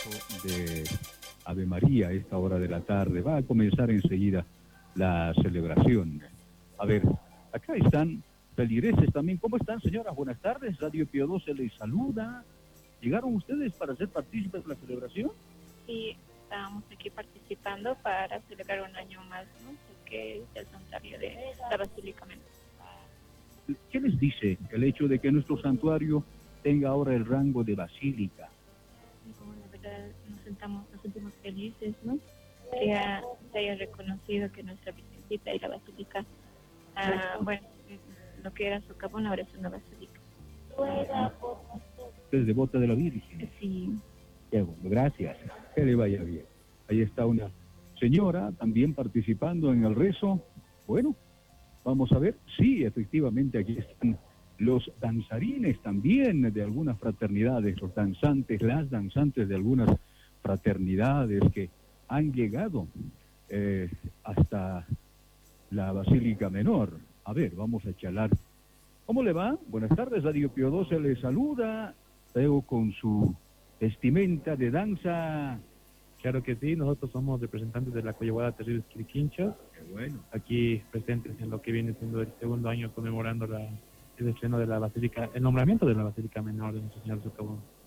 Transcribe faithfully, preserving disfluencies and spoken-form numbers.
de Ave María a esta hora de la tarde. Va a comenzar enseguida la celebración. A ver, acá están feligreses también. ¿Cómo están, señoras? Buenas tardes. Radio Pío doce les saluda. ¿Llegaron ustedes para ser partícipes de la celebración? Sí, estábamos aquí participando para celebrar un año más, ¿no? Que es el santuario de la Basílica Menor. ¿Qué les dice el hecho de que nuestro santuario tenga ahora el rango de basílica? No, la verdad nos sentamos, nos sentimos felices, ¿no? Que ha, se haya reconocido que nuestra Virgencita y la Basílica, ah, bueno, lo que era Socavón ahora es una basílica. ¿Usted es devota de la Virgen? Sí. Qué bueno, gracias. Que le vaya bien. Ahí está una señora también participando en el rezo. Bueno, vamos a ver. Sí, efectivamente, aquí están los danzarines también de algunas fraternidades, los danzantes, las danzantes de algunas fraternidades que han llegado eh, hasta la Basílica Menor. A ver, vamos a charlar. ¿Cómo le va? Buenas tardes, Radio Pío doce le saluda. Veo con su vestimenta de danza. Claro que sí, nosotros somos representantes de la Coyahuada Terribles Quiriquinchos. Qué bueno. Aquí presentes en lo que viene siendo el segundo año conmemorando la, el estreno de la Basílica, el nombramiento de la Basílica Menor de Nuestro Señor de Socavón.